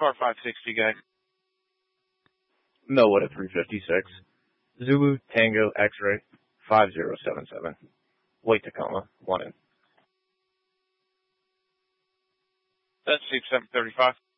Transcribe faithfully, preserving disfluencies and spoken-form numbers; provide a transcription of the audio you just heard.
car five sixty guy. Millwood at three fifty-six. Zulu Tango X-ray five zero seven seven. Lake Tacoma, one in. That's six seven thirty-five.